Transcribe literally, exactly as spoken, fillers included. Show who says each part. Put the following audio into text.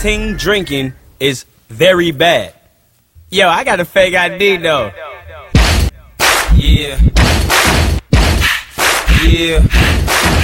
Speaker 1: ting drinking is very bad. Yo, I got a fake I D though. Yeah. Yeah.